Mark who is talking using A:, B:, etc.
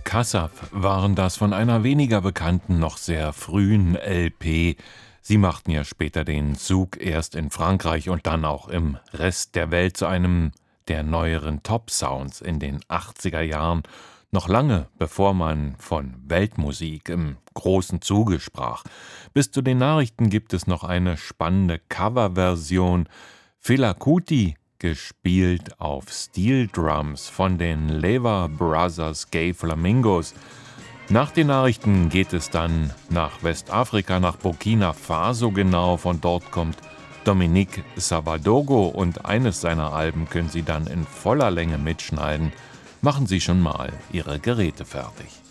A: Kassav waren das von einer weniger bekannten, noch sehr frühen LP. Sie machten ja später den Zug erst in Frankreich und dann auch im Rest der Welt zu einem der neueren Top-Sounds in den 80er Jahren, noch lange bevor man von Weltmusik im großen Zuge sprach. Bis zu den Nachrichten gibt es noch eine spannende Coverversion. Fela Kuti, gespielt auf Steel Drums von den Lever Brothers Gay Flamingos. Nach den Nachrichten geht es dann nach Westafrika, nach Burkina Faso genau. Von dort kommt Dominique Savadogo und eines seiner Alben können Sie dann in voller Länge mitschneiden. Machen Sie schon mal Ihre Geräte fertig.